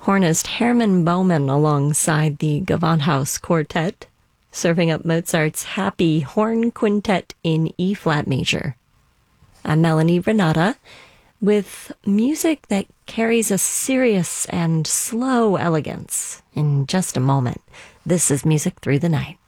hornist Hermann Baumann alongside the Gewandhaus Quartet, serving up Mozart's Happy Horn Quintet in E-flat major. I'm Melanie Renata with music that carries a serious and slow elegance. In just a moment, this is Music Through the Night.